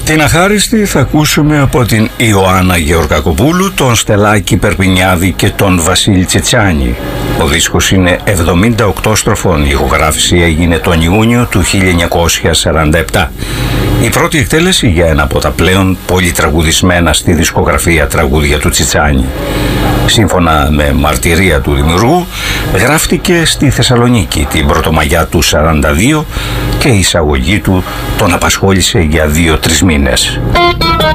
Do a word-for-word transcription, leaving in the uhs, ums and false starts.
Την αχάριστη θα ακούσουμε από την Ιωάννα Γεωργακοπούλου, τον Στελάκη Περπινιάδη και τον Βασίλη Τσιτσάνη. Ο δίσκος είναι εβδομήντα οκτώ στροφών. Η ηχογράφηση έγινε τον Ιούνιο του χίλια εννιακόσια σαράντα επτά. Η πρώτη εκτέλεση για ένα από τα πλέον πολυτραγουδισμένα στη δισκογραφία τραγούδια του Τσιτσάνη. Σύμφωνα με μαρτυρία του δημιουργού, γράφτηκε στη Θεσσαλονίκη την Πρωτομαγιά του σαράντα δύο και η εισαγωγή του τον απασχόλησε για δύο-τρεις μήνες.